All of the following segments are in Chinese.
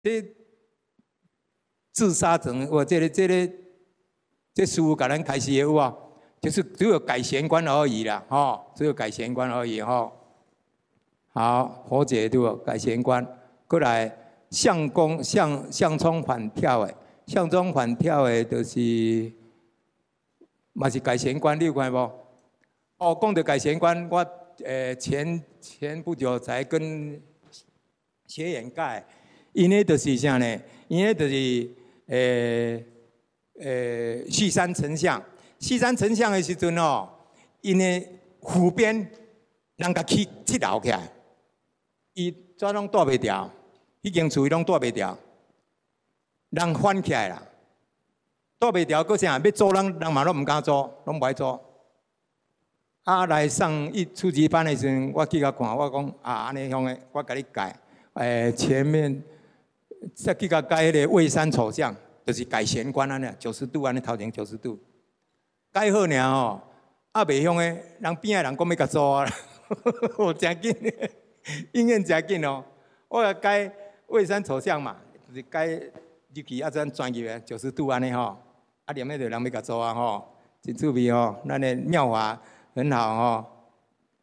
这自杀层，我这师傅给咱开始有啊，就是只有改玄关而已啦，只有改玄关而已好，佛解对不？改玄关，过来相公相冲反跳的，相冲反跳的，就是嘛是改玄关，你有看无？讲到改玄关，我前不久才跟学员讲，因咧就是啥呢？因咧就是旭山丞相，旭山丞相的时阵因咧湖边人甲起楼起来。伊怎拢住袂牢，迄间厝伊拢住袂牢，人翻起来啦，住袂牢，搁啥？要租人嘛拢毋敢租，拢无爱租。来上初级班的时阵，我去甲看，我讲安尼样的，我甲你改，前面再去甲改迄个蔚山丑相，就是改玄关安尼，90度安尼头前90度，改好尔袂凶的，人边的人讲要甲租啊，真紧。应验真紧我要改蔚山丑相嘛，就是改入去怎转入的90度安尼念迄个人要甲做真趣味咱的妙法很好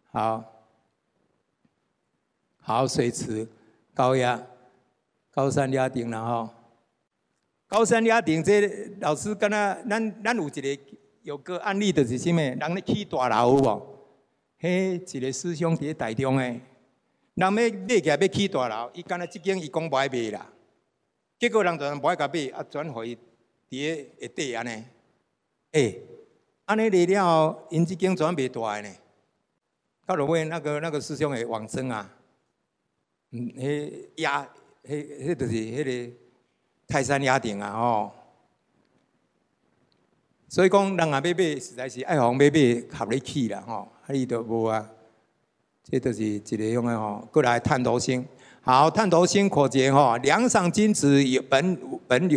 好水池高山压顶啦高山压顶这老师敢若咱有一个有个案例，就是啥物？人咧起大楼有无？迄一个师兄伫台中诶。人要买起来要起大楼，伊敢若即间伊讲无爱卖啦，结果人就无爱甲买，转互伊伫下底安尼。安尼卖了后，因即间转卖大诶呢。到落尾那个师兄会往生啊，迄就是迄个泰山压顶啊所以讲人若要买，实在是爱互买合你起啦伊就无啊。这就是一个用的过来探头星。好，探头星可见梁上君子本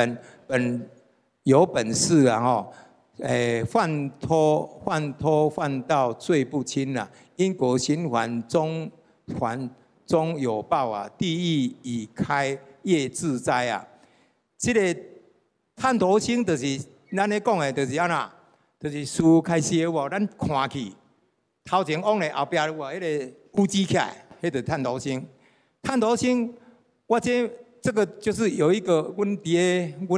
有本事啊犯脱犯道罪不轻啊，因果循环终有报啊，地狱已开业自灾啊。这个探头星就是咱咧讲的，就是安那，就是事开始有无？咱看去。头前往咧，后壁有迄个乌鸡起来，迄个探头星。探头星，我这个就是有一个阮伫阮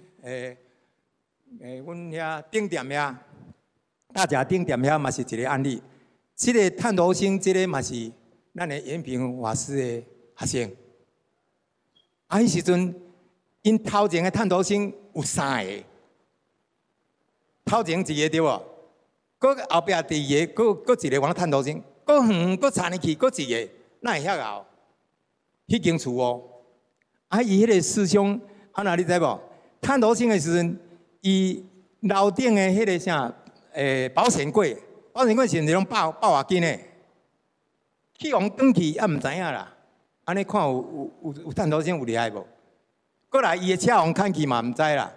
遐顶店遐，大甲顶店遐嘛是一个案例。这个探头星，这个嘛是咱的延平法师的学生。迄时阵，因头前的探头星有3个，头前一个对无？搁后壁第二个，搁一个往探头星，搁远，搁插入去，搁一个，哪会遐后？迄间厝伊迄个师兄，那你知无？探头星的时阵，伊楼顶的迄个啥，保险柜现在拢爆偌紧的，去往转去毋知影啦。安尼看有探头星有厉害无？过来伊的车往开去嘛毋知啦。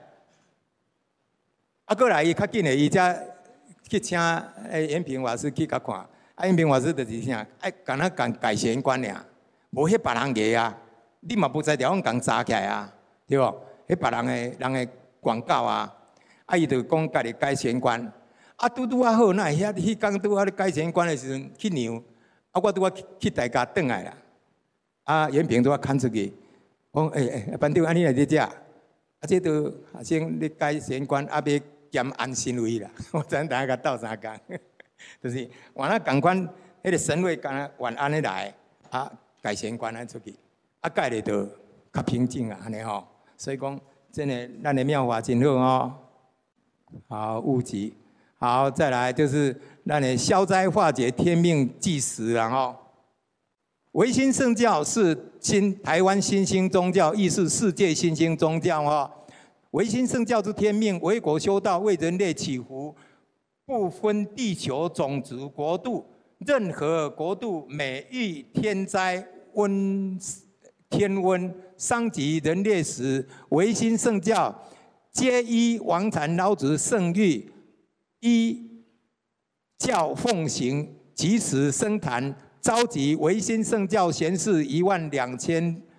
过来伊较紧的，伊才。去请延平法师去甲看，延平法师就是啥，敢若改玄关尔，无迄别人个啊，你嘛不知条，阮共扎起来啊，对无？迄别人的广告啊，伊就讲家己改玄关，拄好，那迄工拄好咧改玄关的时阵去量，我拄好去大家转来啦，延平拄好牵出去，讲班长安尼来伫遮，这都学生咧改玄关要。兼安心位啦，我知大家斗相共，就是换那共款，迄个神位敢换安尼来，改玄关安出去，改咧就较平静啊，安尼所以讲，真的咱的妙法真好好物极，好再来就是咱的消灾化解、天命济时啦维新圣教是台湾新兴宗教，亦是世界新兴宗教维新圣教之天命，为国修道，为人类祈福，不分地球种族国度，任何国度每遇天灾天温伤及人类时，维新圣教皆依王禅老子圣谕，依教奉行，即时升坛，召集维新圣教贤士12000